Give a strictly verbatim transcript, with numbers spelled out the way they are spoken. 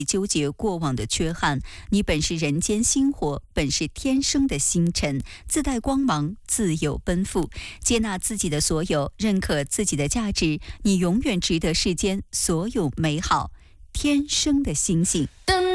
纠结过往的缺憾。你本是人间星火，本是天生的星辰，自带光芒，自有奔赴。接纳自己的所有，认可自己的价值，你永远值得世间所有美好。天生的星星。